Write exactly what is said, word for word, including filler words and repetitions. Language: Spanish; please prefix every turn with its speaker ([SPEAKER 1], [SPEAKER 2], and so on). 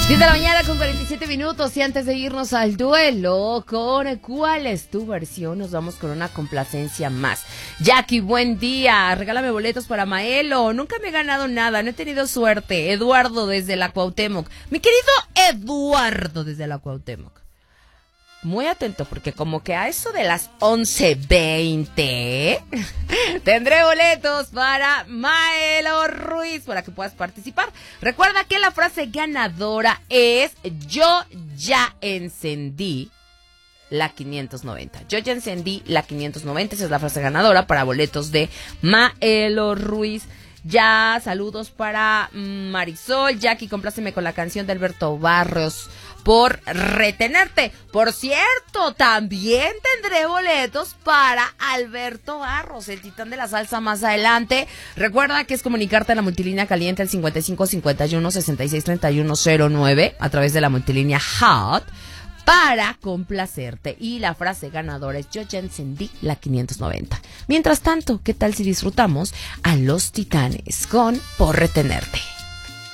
[SPEAKER 1] diez de la mañana con cuarenta y siete minutos y antes de irnos al duelo con ¿cuál es tu versión? Nos vamos con una complacencia más. Jackie, buen día, regálame boletos para Maelo, nunca me he ganado nada, no he tenido suerte. Eduardo desde la Cuauhtémoc, mi querido Eduardo desde la Cuauhtémoc. Muy atento porque como que a eso de las once veinte tendré boletos para Maelo Ruiz para que puedas participar. Recuerda que la frase ganadora es yo ya encendí la quinientos noventa. Yo ya encendí la quinientos noventa, esa es la frase ganadora para boletos de Maelo Ruiz. Ya, saludos para Marisol. Jackie, compláceme con la canción de Alberto Barrios por retenerte. Por cierto, también tendré boletos para Alberto Barros, el titán de la salsa, más adelante. Recuerda que es comunicarte a la multilínea caliente al cincuenta y cinco cincuenta y uno sesenta y seis treinta y uno cero nueve a través de la multilínea Hot para complacerte. Y la frase ganadora es yo ya encendí la quinientos noventa. Mientras tanto, ¿qué tal si disfrutamos a los Titanes con Por Retenerte?